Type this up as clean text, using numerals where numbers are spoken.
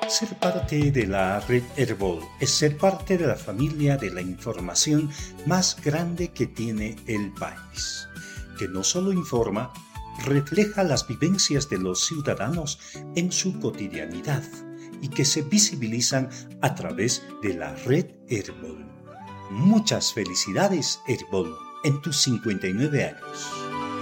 Ser parte de la red Herbol es ser parte de la familia de la información más grande que tiene el país, que no solo informa, refleja las vivencias de los ciudadanos en su cotidianidad y que se visibilizan a través de la red Herbol. Muchas felicidades, Herbol, en tus 59 años.